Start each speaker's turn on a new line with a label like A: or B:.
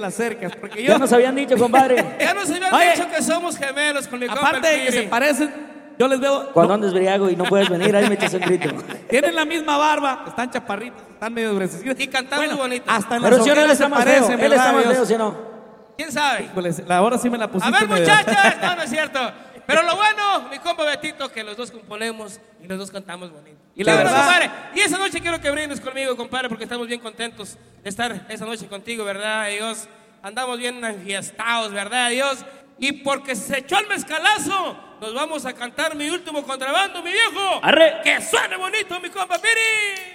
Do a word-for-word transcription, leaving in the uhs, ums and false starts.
A: la acercas, porque yo...
B: Ya nos habían dicho, compadre.
C: Ya nos habían
A: Oye,
C: dicho que somos gemelos con mi compa
A: aparte de
C: el
A: que se
C: Piri.
A: parecen, yo les veo...
B: Cuando
A: no,
B: andes briago y no puedes venir, ahí me echas un grito.
A: tienen la misma barba, están chaparritos, están medio gruesecitos.
C: Y cantamos
A: Bueno,
C: bonito.
A: hasta en
B: Pero
A: las
B: si no, él
A: ojeras
B: está
A: se
B: más feo.
A: parecen,
B: Él
A: ¿verdad,
B: está más
A: Dios?
B: feo, si no.
C: ¿Quién sabe?
A: Híjoles, ahora sí me la
C: A
A: pusiste
C: ver,
A: medio-
C: muchachas. No, no es cierto. Pero lo bueno, mi compa Betito, que los dos componemos y los dos cantamos bonito.
A: Y la
C: Bueno,
A: verdad-
C: compadre, y esa noche quiero que brindes conmigo, compadre, porque estamos bien contentos de estar esa noche contigo, ¿verdad, Dios? Andamos bien enfiestados, ¿verdad, Dios? Y porque se echó el mezcalazo, nos vamos a cantar mi último contrabando, mi viejo.
B: Arre.
C: Que suene bonito, mi compa Piri.